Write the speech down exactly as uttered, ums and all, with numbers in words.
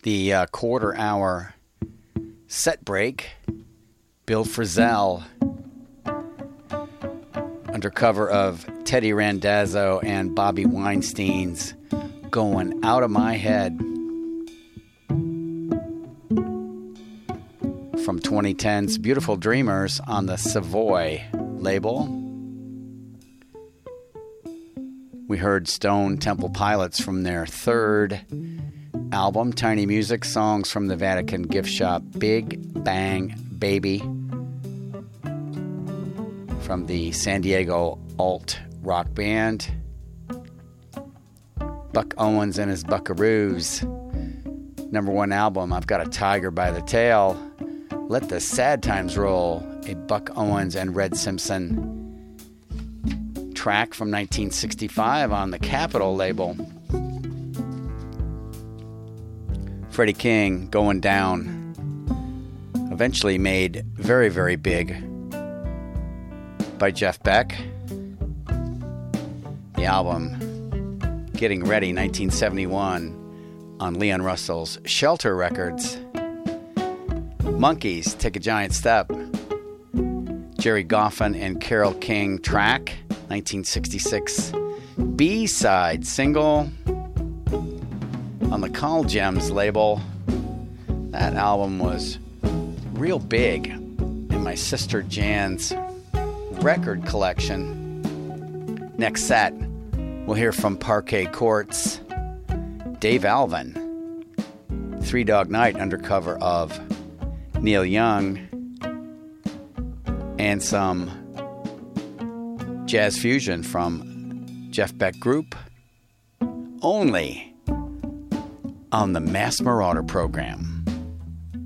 the uh, quarter hour set break, Bill Frisell, under cover of Teddy Randazzo and Bobby Weinstein's Going Out of My Head from twenty ten's Beautiful Dreamers on the Savoy label. We heard Stone Temple Pilots from their third album, Tiny Music, Songs from the Vatican Gift Shop, Big Bang Baby, from the San Diego alt rock band. Buck Owens and his Buckaroos, number one album, I've Got a Tiger by the Tail. Let the Sad Times Roll, a Buck Owens and Red Simpson track from nineteen sixty-five on the Capitol label. Freddie King, Going Down, eventually made very, very big by Jeff Beck. The album Getting Ready, nineteen seventy-one, on Leon Russell's Shelter Records. Monkees, Take a Giant Step, Jerry Goffin and Carole King track, nineteen sixty-six. B-side single on the Call Gems label. That album was real big in my sister Jan's record collection. Next set, we'll hear from Parquet Courts, Dave Alvin, Three Dog Night under cover of Neil Young, and some jazz fusion from Jeff Beck Group, only on the Mass Marauder program.